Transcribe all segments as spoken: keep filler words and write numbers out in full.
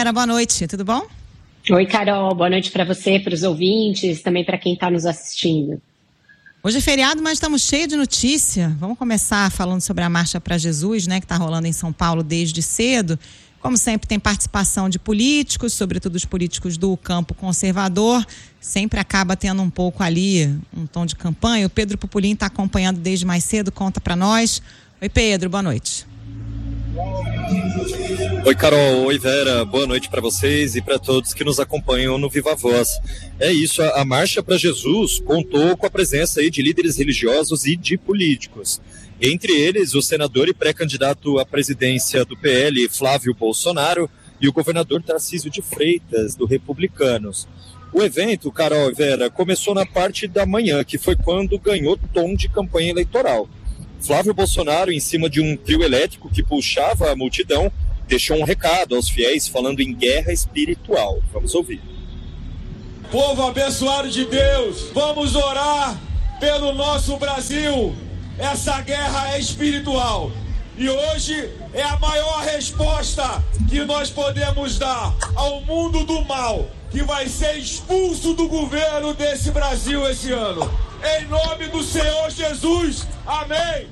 Vera, boa noite, tudo bom? Oi, Carol, boa noite para você, para os ouvintes, também para quem está nos assistindo. Hoje é feriado, mas estamos cheios de notícia. Vamos começar falando sobre a Marcha para Jesus, né, que está rolando em São Paulo desde cedo. Como sempre, tem participação de políticos, sobretudo os políticos do campo conservador. Sempre acaba tendo um pouco ali um tom de campanha. O Pedro Pupolin está acompanhando desde mais cedo, conta para nós. Oi, Pedro, boa noite. Oi, Carol. Oi, Vera. Boa noite para vocês e para todos que nos acompanham no Viva Voz. É isso, a, a Marcha para Jesus contou com a presença aí de líderes religiosos e de políticos. Entre eles, o senador e pré-candidato à presidência do P L, Flávio Bolsonaro, e o governador Tarcísio de Freitas, do Republicanos. O evento, Carol e Vera, começou na parte da manhã, que foi quando ganhou tom de campanha eleitoral. Flávio Bolsonaro, em cima de um trio elétrico que puxava a multidão, deixou um recado aos fiéis falando em guerra espiritual. Vamos ouvir. Povo abençoado de Deus, vamos orar pelo nosso Brasil. Essa guerra é espiritual e hoje é a maior resposta que nós podemos dar ao mundo do mal, que vai ser expulso do governo desse Brasil esse ano. Em nome do Senhor Jesus, amém.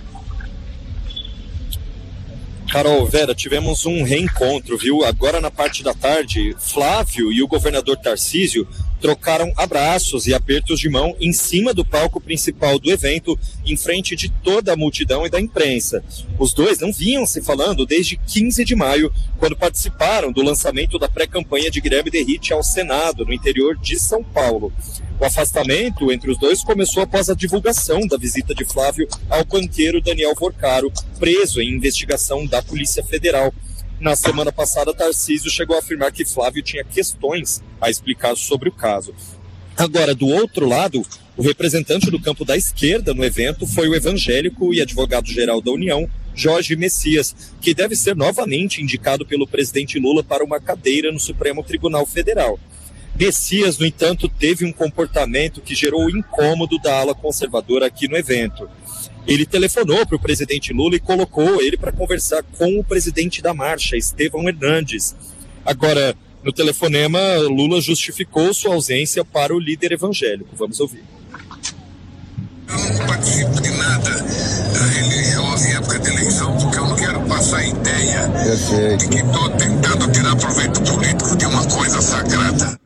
Carol, Vera, tivemos um reencontro, viu? Agora na parte da tarde, Flávio e o governador Tarcísio trocaram abraços e apertos de mão em cima do palco principal do evento, em frente de toda a multidão e da imprensa. Os dois não vinham se falando desde quinze de maio, quando participaram do lançamento da pré-campanha de Guilherme Derrite ao Senado, no interior de São Paulo. O afastamento entre os dois começou após a divulgação da visita de Flávio ao banqueiro Daniel Vorcaro, preso em investigação da Polícia Federal. Na semana passada, Tarcísio chegou a afirmar que Flávio tinha questões a explicar sobre o caso. Agora, do outro lado, o representante do campo da esquerda no evento foi o evangélico e advogado-geral da União, Jorge Messias, que deve ser novamente indicado pelo presidente Lula para uma cadeira no Supremo Tribunal Federal. Messias, no entanto, teve um comportamento que gerou incômodo da ala conservadora aqui no evento. Ele telefonou para o presidente Lula e colocou ele para conversar com o presidente da marcha, Estevão Hernandes. Agora, no telefonema, Lula justificou sua ausência para o líder evangélico. Vamos ouvir. Eu não participo de nada religioso em época de eleição, porque eu não quero passar a ideia de que estou tentando tirar proveito político de uma coisa sagrada.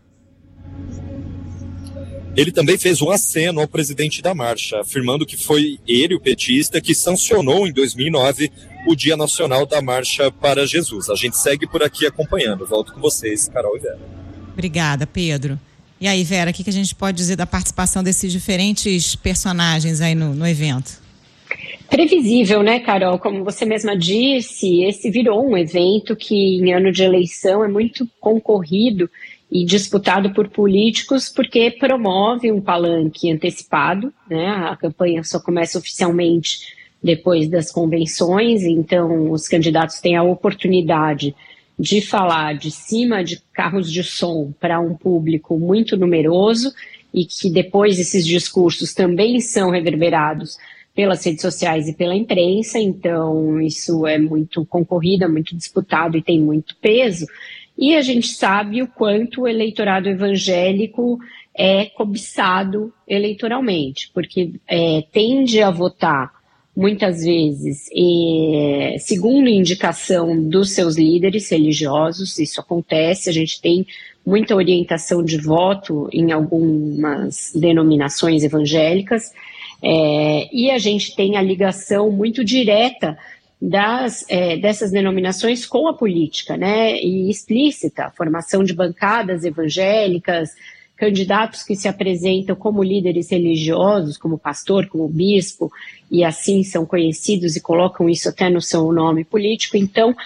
Ele também fez um aceno ao presidente da marcha, afirmando que foi ele, o petista, que sancionou em dois mil e nove o Dia Nacional da Marcha para Jesus. A gente segue por aqui acompanhando. Volto com vocês, Carol e Vera. Obrigada, Pedro. E aí, Vera, o que a gente pode dizer da participação desses diferentes personagens aí no, no evento? Previsível, né, Carol? Como você mesma disse, esse virou um evento que em ano de eleição é muito concorrido e disputado por políticos porque promove um palanque antecipado, né? A campanha só começa oficialmente depois das convenções, então os candidatos têm a oportunidade de falar de cima de carros de som para um público muito numeroso e que depois esses discursos também são reverberados pelas redes sociais e pela imprensa, então isso é muito concorrido, é muito disputado e tem muito peso. E a gente sabe o quanto o eleitorado evangélico é cobiçado eleitoralmente, porque é, tende a votar muitas vezes é, segundo indicação dos seus líderes religiosos. Isso acontece, a gente tem muita orientação de voto em algumas denominações evangélicas, é, e a gente tem a ligação muito direta Das, é, dessas denominações com a política, né, e explícita, formação de bancadas evangélicas, candidatos que se apresentam como líderes religiosos, como pastor, como bispo, e assim são conhecidos e colocam isso até no seu nome político. Então,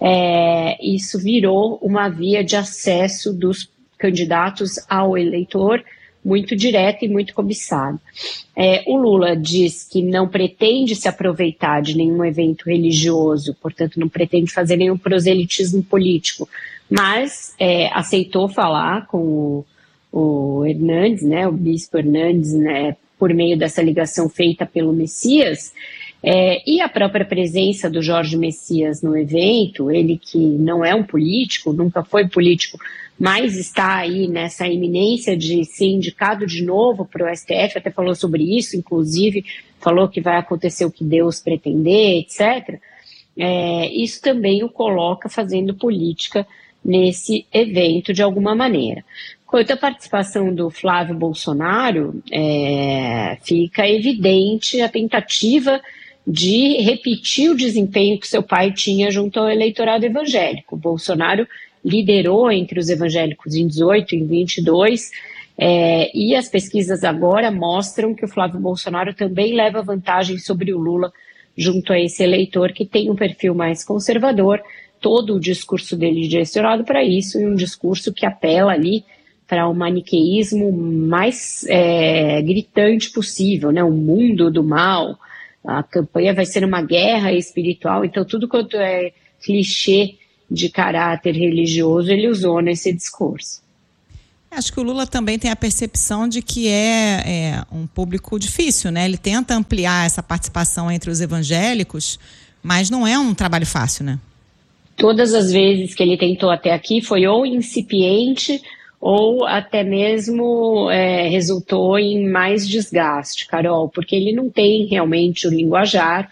é, isso virou uma via de acesso dos candidatos ao eleitor muito direto e muito cobiçado. É, o Lula diz que não pretende se aproveitar de nenhum evento religioso, portanto não pretende fazer nenhum proselitismo político, mas é, aceitou falar com o, o Hernandes, né, o bispo Hernandes, né, por meio dessa ligação feita pelo Messias, É, e a própria presença do Jorge Messias no evento, ele que não é um político, nunca foi político, mas está aí nessa iminência de ser indicado de novo para o S T F, até falou sobre isso, inclusive falou que vai acontecer o que Deus pretender, etcétera. É, isso também o coloca fazendo política nesse evento de alguma maneira. Quanto à participação do Flávio Bolsonaro, é, fica evidente a tentativa de repetir o desempenho que seu pai tinha junto ao eleitorado evangélico. O Bolsonaro liderou entre os evangélicos em dezoito, em vinte e dois, é, e as pesquisas agora mostram que o Flávio Bolsonaro também leva vantagem sobre o Lula junto a esse eleitor que tem um perfil mais conservador, todo o discurso dele direcionado para isso, e um discurso que apela ali para o maniqueísmo mais é, gritante possível, né? O mundo do mal, a campanha vai ser uma guerra espiritual, então tudo quanto é clichê de caráter religioso ele usou nesse discurso. Acho que o Lula também tem a percepção de que é, é um público difícil, né? Ele tenta ampliar essa participação entre os evangélicos, mas não é um trabalho fácil, né? Todas as vezes que ele tentou até aqui foi ou incipiente ou até mesmo é, resultou em mais desgaste, Carol, porque ele não tem realmente o linguajar,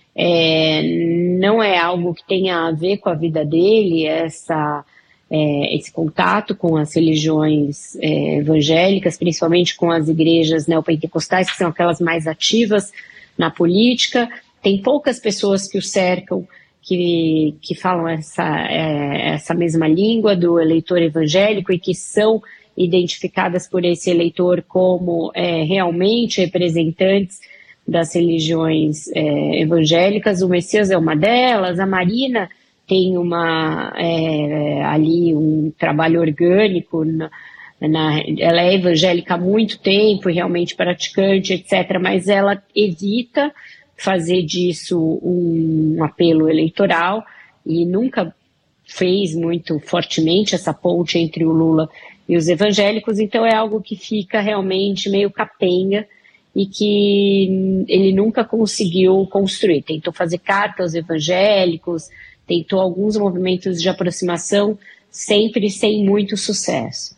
é, não é algo que tenha a ver com a vida dele, essa, é, esse contato com as religiões é, evangélicas, principalmente com as igrejas neopentecostais, que são aquelas mais ativas na política. Tem poucas pessoas que o cercam que, que falam essa, é, essa mesma língua do eleitor evangélico e que são identificadas por esse eleitor como é, realmente representantes das religiões é, evangélicas. O Messias é uma delas, a Marina tem uma, é, ali um trabalho orgânico, na, na, ela é evangélica há muito tempo, realmente praticante, etcétera, mas ela evita fazer disso um apelo eleitoral e nunca fez muito fortemente essa ponte entre o Lula e os evangélicos, então é algo que fica realmente meio capenga e que ele nunca conseguiu construir. Tentou fazer carta aos evangélicos, tentou alguns movimentos de aproximação, sempre sem muito sucesso.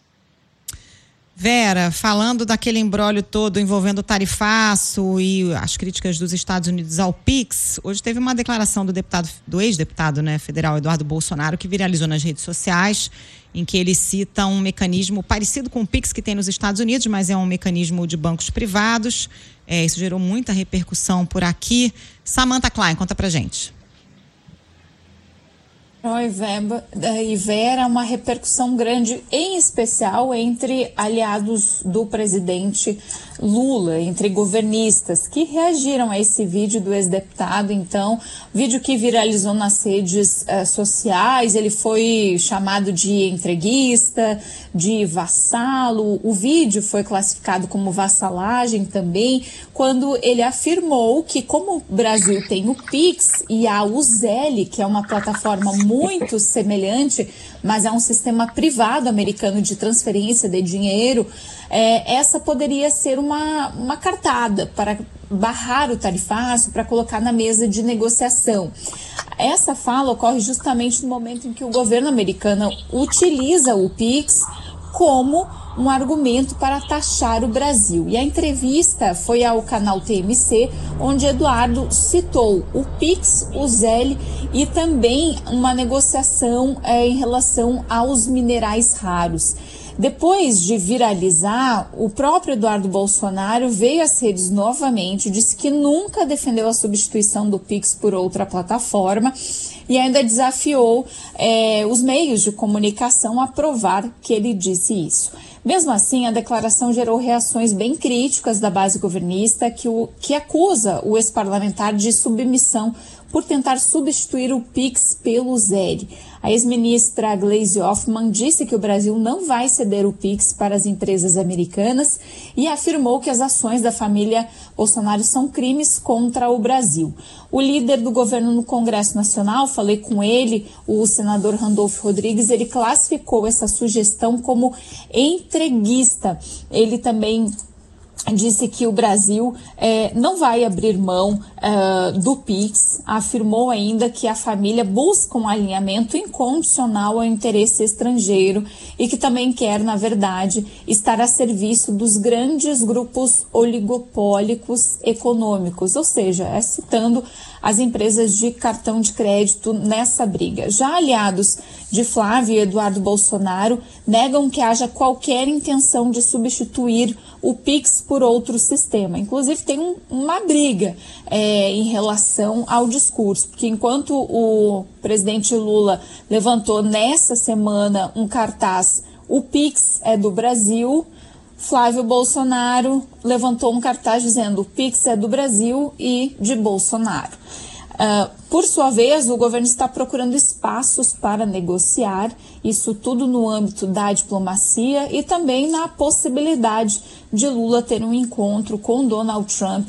Vera, falando daquele imbróglio todo envolvendo o tarifaço e as críticas dos Estados Unidos ao Pix, hoje teve uma declaração do deputado, do ex-deputado, né, federal Eduardo Bolsonaro, que viralizou nas redes sociais, em que ele cita um mecanismo parecido com o Pix que tem nos Estados Unidos, mas é um mecanismo de bancos privados. É, isso gerou muita repercussão por aqui. Samantha Klein, conta pra gente. E Vera, uma repercussão grande, em especial entre aliados do presidente Lula, entre governistas, que reagiram a esse vídeo do ex-deputado. Então, vídeo que viralizou nas redes uh, sociais, ele foi chamado de entreguista, de vassalo. O vídeo foi classificado como vassalagem também, quando ele afirmou que, como o Brasil tem o Pix e a Uzeli, que é uma plataforma muito muito semelhante, mas é um sistema privado americano de transferência de dinheiro, é, essa poderia ser uma, uma cartada para barrar o tarifaço, para colocar na mesa de negociação. Essa fala ocorre justamente no momento em que o governo americano utiliza o Pix como um argumento para taxar o Brasil. E a entrevista foi ao canal T M C, onde Eduardo citou o Pix, o Zelle e também uma negociação é, em relação aos minerais raros. Depois de viralizar, o próprio Eduardo Bolsonaro veio às redes novamente, disse que nunca defendeu a substituição do Pix por outra plataforma e ainda desafiou é, os meios de comunicação a provar que ele disse isso. Mesmo assim, a declaração gerou reações bem críticas da base governista, que, o, que acusa o ex-parlamentar de submissão por tentar substituir o Pix pelo Zelle. A ex-ministra Gleisi Hoffmann disse que o Brasil não vai ceder o Pix para as empresas americanas e afirmou que as ações da família Bolsonaro são crimes contra o Brasil. O líder do governo no Congresso Nacional, falei com ele, o senador Randolfo Rodrigues, ele classificou essa sugestão como entreguista. Ele também disse que o Brasil eh, não vai abrir mão uh, do Pix, afirmou ainda que a família busca um alinhamento incondicional ao interesse estrangeiro e que também quer, na verdade, estar a serviço dos grandes grupos oligopólicos econômicos, ou seja, é citando as empresas de cartão de crédito nessa briga. Já aliados de Flávio e Eduardo Bolsonaro negam que haja qualquer intenção de substituir o Pix por outro sistema. Inclusive tem um, uma briga é, em relação ao discurso, porque enquanto o presidente Lula levantou nessa semana um cartaz, o Pix é do Brasil, Flávio Bolsonaro levantou um cartaz dizendo o Pix é do Brasil e de Bolsonaro. Uh, por sua vez, o governo está procurando espaços para negociar, isso tudo no âmbito da diplomacia e também na possibilidade de Lula ter um encontro com Donald Trump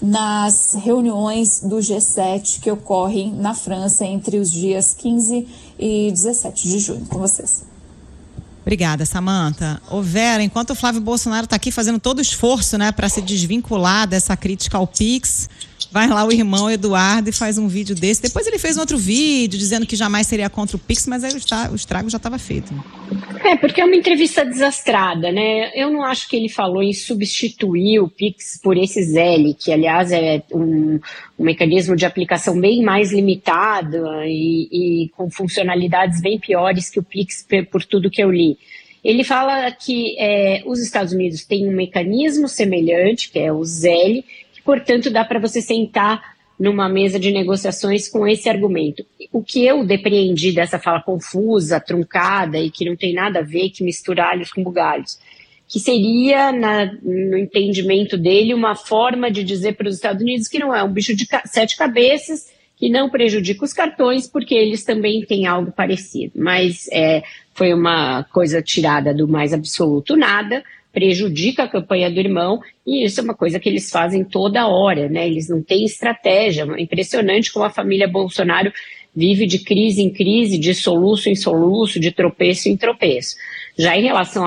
nas reuniões do G sete que ocorrem na França entre os dias quinze e dezessete de junho. Com vocês. Obrigada, Samantha. Ô Vera, enquanto o Flávio Bolsonaro está aqui fazendo todo o esforço, né, para se desvincular dessa crítica ao Pix, vai lá o irmão Eduardo e faz um vídeo desse. Depois ele fez um outro vídeo dizendo que jamais seria contra o Pix, mas aí o estrago já estava feito. É, porque é uma entrevista desastrada, né? Eu não acho que ele falou em substituir o Pix por esse Zelle, que aliás é um, um mecanismo de aplicação bem mais limitado e, e com funcionalidades bem piores que o Pix, por tudo que eu li. Ele fala que é, os Estados Unidos têm um mecanismo semelhante, que é o Zelle, que, portanto, dá para você sentar numa mesa de negociações com esse argumento. O que eu depreendi dessa fala confusa, truncada e que não tem nada a ver, que mistura alhos com bugalhos, que seria, na, no entendimento dele, uma forma de dizer para os Estados Unidos que não é um bicho de sete cabeças, que não prejudica os cartões, porque eles também têm algo parecido. Mas é, foi uma coisa tirada do mais absoluto nada, prejudica a campanha do irmão, e isso é uma coisa que eles fazem toda hora, né? Eles não têm estratégia. É impressionante como a família Bolsonaro vive de crise em crise, de soluço em soluço, de tropeço em tropeço. Já em relação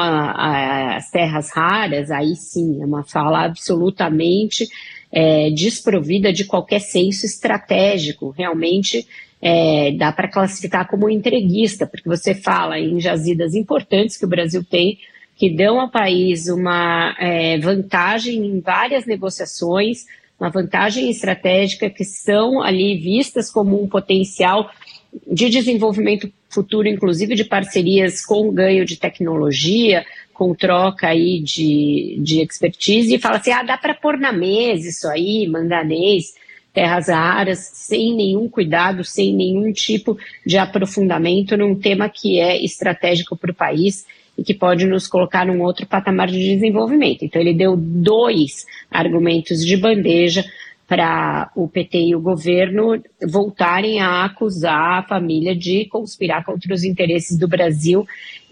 às terras raras, aí sim, é uma fala absolutamente é, desprovida de qualquer senso estratégico. Realmente é, dá para classificar como entreguista, porque você fala em jazidas importantes que o Brasil tem, que dão ao país uma é, vantagem em várias negociações, uma vantagem estratégica, que são ali vistas como um potencial de desenvolvimento futuro, inclusive de parcerias com ganho de tecnologia, com troca aí de, de expertise, e fala assim, ah, dá para pôr na mesa isso aí, manganês, terras raras, sem nenhum cuidado, sem nenhum tipo de aprofundamento num tema que é estratégico para o país e que pode nos colocar num outro patamar de desenvolvimento. Então ele deu dois argumentos de bandeja para o P T e o governo voltarem a acusar a família de conspirar contra os interesses do Brasil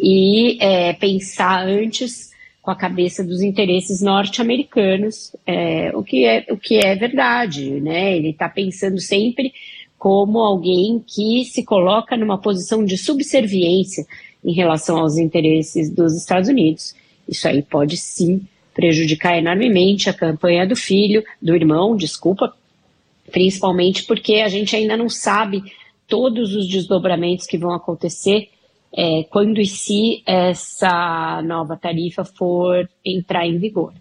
e é, pensar antes com a cabeça dos interesses norte-americanos, é, o, que é, o que é verdade, né? Ele está pensando sempre como alguém que se coloca numa posição de subserviência em relação aos interesses dos Estados Unidos. Isso aí pode sim prejudicar enormemente a campanha do filho, do irmão, desculpa, principalmente porque a gente ainda não sabe todos os desdobramentos que vão acontecer é, quando e se essa nova tarifa for entrar em vigor.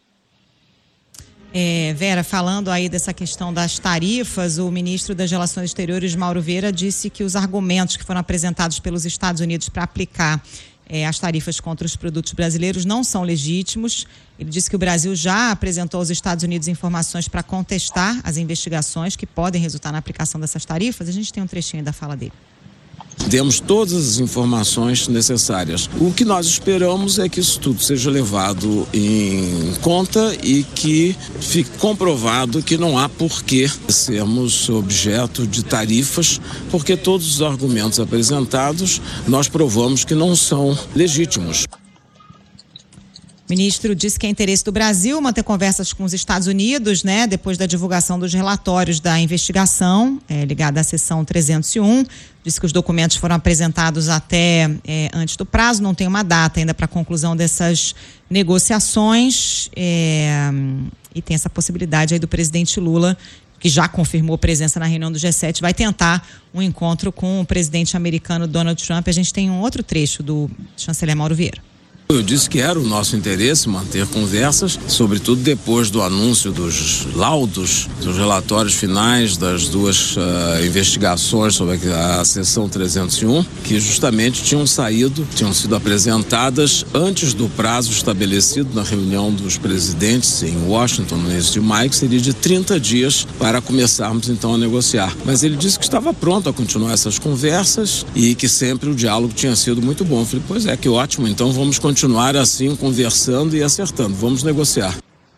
É, Vera, falando aí dessa questão das tarifas, o ministro das Relações Exteriores, Mauro Vieira, disse que os argumentos que foram apresentados pelos Estados Unidos para aplicar é, as tarifas contra os produtos brasileiros não são legítimos. Ele disse que o Brasil já apresentou aos Estados Unidos informações para contestar as investigações que podem resultar na aplicação dessas tarifas. A gente tem um trechinho da fala dele. Demos todas as informações necessárias. O que nós esperamos é que isso tudo seja levado em conta e que fique comprovado que não há porquê sermos objeto de tarifas, porque todos os argumentos apresentados nós provamos que não são legítimos. O ministro disse que é interesse do Brasil manter conversas com os Estados Unidos, né, depois da divulgação dos relatórios da investigação é, ligada à seção trezentos e um. Disse que os documentos foram apresentados até é, antes do prazo, não tem uma data ainda para a conclusão dessas negociações é, e tem essa possibilidade aí do presidente Lula, que já confirmou presença na reunião do G sete, vai tentar um encontro com o presidente americano Donald Trump. A gente tem um outro trecho do chanceler Mauro Vieira. Eu disse que era o nosso interesse manter conversas, sobretudo depois do anúncio dos laudos, dos relatórios finais das duas uh, investigações sobre a seção trezentos e um, que justamente tinham saído, tinham sido apresentadas antes do prazo estabelecido na reunião dos presidentes em Washington no início de maio, que seria de trinta dias para começarmos então a negociar. Mas ele disse que estava pronto a continuar essas conversas e que sempre o diálogo tinha sido muito bom. Eu falei, pois é, que ótimo, então vamos continuar continuar assim, conversando e acertando. Vamos negociar.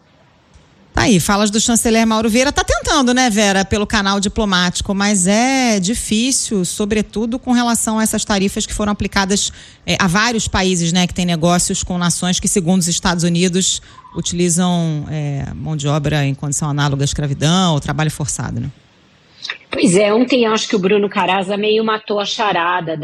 Tá aí, falas do chanceler Mauro Vieira. Tá tentando, né, Vera, pelo canal diplomático, mas é difícil, sobretudo com relação a essas tarifas que foram aplicadas é, a vários países, né, que têm negócios com nações que, segundo os Estados Unidos, utilizam é, mão de obra em condição análoga à escravidão ou trabalho forçado, né? Pois é, ontem acho que o Bruno Caraza meio matou a charada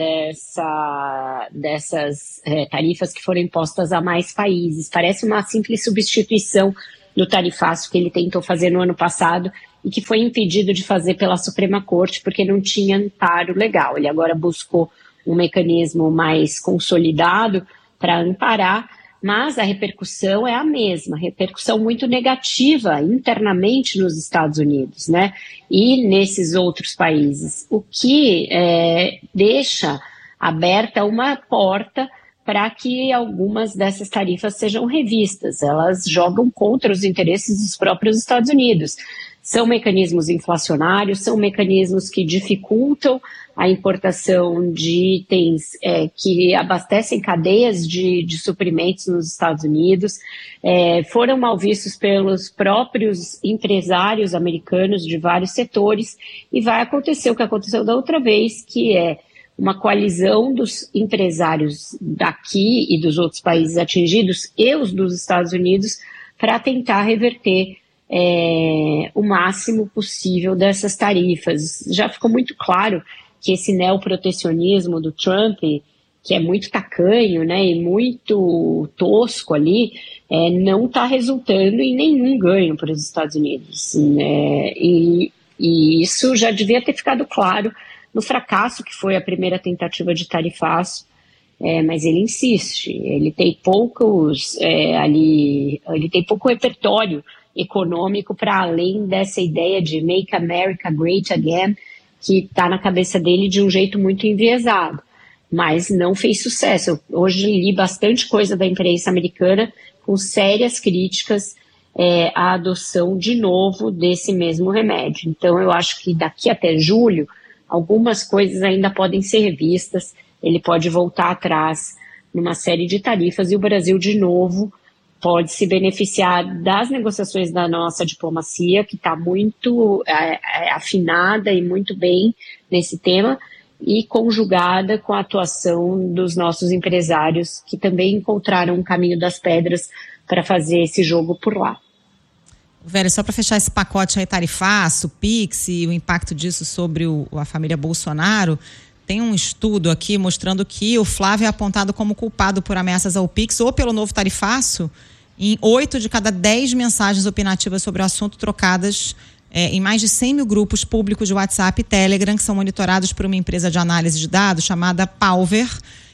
dessa, dessas é, tarifas que foram impostas a mais países. Parece uma simples substituição do tarifaço que ele tentou fazer no ano passado e que foi impedido de fazer pela Suprema Corte porque não tinha amparo legal. Ele agora buscou um mecanismo mais consolidado para amparar, mas a repercussão é a mesma, repercussão muito negativa internamente nos Estados Unidos, né? E nesses outros países, o que é, deixa aberta uma porta para que algumas dessas tarifas sejam revistas. Elas jogam contra os interesses dos próprios Estados Unidos. São mecanismos inflacionários, são mecanismos que dificultam a importação de itens é, que abastecem cadeias de, de suprimentos nos Estados Unidos, é, foram mal vistos pelos próprios empresários americanos de vários setores, e vai acontecer o que aconteceu da outra vez, que é uma coalizão dos empresários daqui e dos outros países atingidos e os dos Estados Unidos para tentar reverter é, o máximo possível dessas tarifas. Já ficou muito claro que esse neoprotecionismo do Trump, que é muito tacanho, né, e muito tosco ali, é, não está resultando em nenhum ganho para os Estados Unidos. Né? E, e isso já devia ter ficado claro no fracasso que foi a primeira tentativa de tarifaço, é, mas ele insiste, ele tem poucos, é, ali, ele tem pouco repertório econômico para além dessa ideia de Make America Great Again, que está na cabeça dele de um jeito muito enviesado, mas não fez sucesso. Eu, hoje li bastante coisa da imprensa americana com sérias críticas é, à adoção de novo desse mesmo remédio. Então eu acho que daqui até julho algumas coisas ainda podem ser revistas, ele pode voltar atrás numa série de tarifas e o Brasil de novo pode se beneficiar das negociações da nossa diplomacia, que está muito é, é, afinada e muito bem nesse tema, e conjugada com a atuação dos nossos empresários, que também encontraram um caminho das pedras para fazer esse jogo por lá. Vera, só para fechar esse pacote aí tarifaço, Pix e o impacto disso sobre o, a família Bolsonaro, tem um estudo aqui mostrando que o Flávio é apontado como culpado por ameaças ao Pix ou pelo novo tarifaço em oito de cada dez mensagens opinativas sobre o assunto trocadas é, em mais de cem mil grupos públicos de WhatsApp e Telegram, que são monitorados por uma empresa de análise de dados chamada Palver.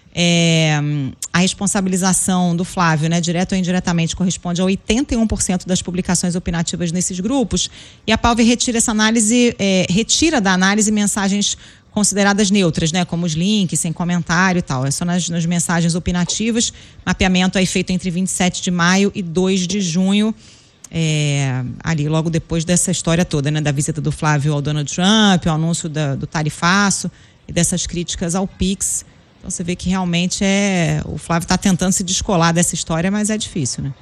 É, a responsabilização do Flávio, né, direto ou indiretamente, corresponde a oitenta e um por cento das publicações opinativas nesses grupos, e a Palver retira essa análise, é, retira da análise mensagens consideradas neutras, né, como os links, sem comentário e tal. É só nas, nas mensagens opinativas. Mapeamento aí feito entre vinte e sete de maio e dois de junho, é, ali logo depois dessa história toda, né, da visita do Flávio ao Donald Trump, o anúncio da, do tarifaço e dessas críticas ao Pix. Então você vê que realmente é, o Flávio está tentando se descolar dessa história, mas é difícil, né?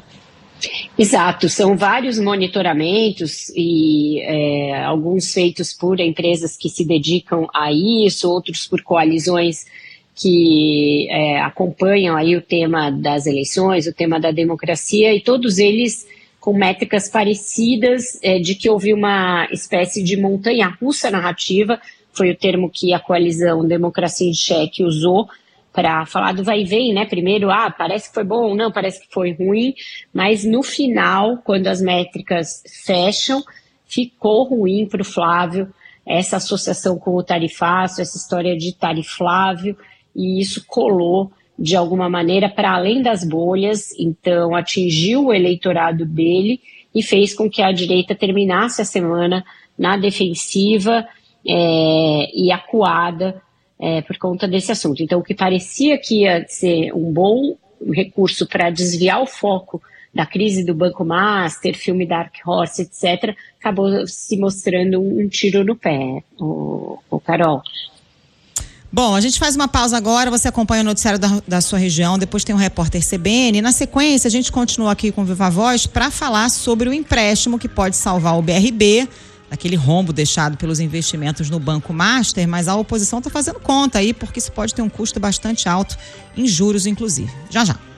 Exato, são vários monitoramentos e é, alguns feitos por empresas que se dedicam a isso, outros por coalizões que é, acompanham aí o tema das eleições, o tema da democracia, e todos eles com métricas parecidas é, de que houve uma espécie de montanha-russa narrativa, foi o termo que a coalizão Democracia em Cheque usou para falar do vai e vem, né? Primeiro, ah, parece que foi bom, não, parece que foi ruim, mas no final, quando as métricas fecham, ficou ruim para o Flávio essa associação com o tarifaço, essa história de tariflávio, e isso colou de alguma maneira para além das bolhas, então atingiu o eleitorado dele e fez com que a direita terminasse a semana na defensiva é, e acuada é, por conta desse assunto. Então, o que parecia que ia ser um bom recurso para desviar o foco da crise do Banco Master, filme Dark Horse, etcétera, acabou se mostrando um, um tiro no pé, o, o Carol. Bom, a gente faz uma pausa agora, você acompanha o noticiário da, da sua região, depois tem o repórter C B N, e na sequência a gente continua aqui com o Viva Voz para falar sobre o empréstimo que pode salvar o B R B, daquele rombo deixado pelos investimentos no Banco Master, mas a oposição está fazendo conta aí, porque isso pode ter um custo bastante alto, em juros inclusive. Já já.